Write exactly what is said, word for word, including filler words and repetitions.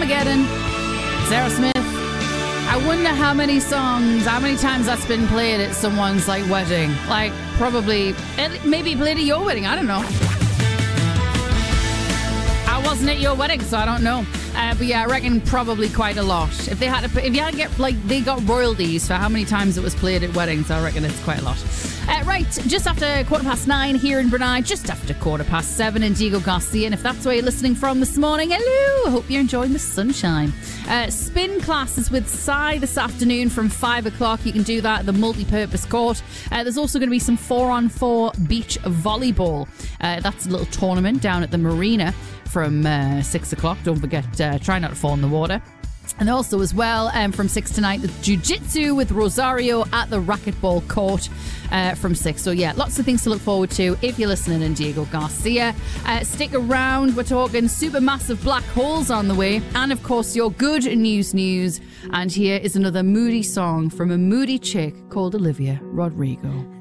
Armageddon. Sarah Smith. I wonder how many songs, how many times that's been played at someone's like wedding. Like probably, maybe played at your wedding. I don't know. I wasn't at your wedding, so I don't know. Uh, but yeah, I reckon probably quite a lot. If they had to, if you had to get like they got royalties for how many times it was played at weddings, I reckon it's quite a lot. Uh, right, just after quarter past nine here in Brunei, just after quarter past seven in Diego Garcia. And if that's where you're listening from this morning, hello, I hope you're enjoying the sunshine. Uh, spin classes with Sai this afternoon from five o'clock. You can do that at the multi-purpose court. Uh, there's also going to be some four-on-four beach volleyball. Uh, that's a little tournament down at the marina from uh, six o'clock. Don't forget, uh, try not to fall in the water. And also as well, um, from six tonight, the Jiu-Jitsu with Rosario at the racquetball court uh, from six. So yeah, lots of things to look forward to if you're listening in Diego Garcia. Uh, stick around, we're talking supermassive black holes on the way. And of course, your good news news. And here is another moody song from a moody chick called Olivia Rodrigo.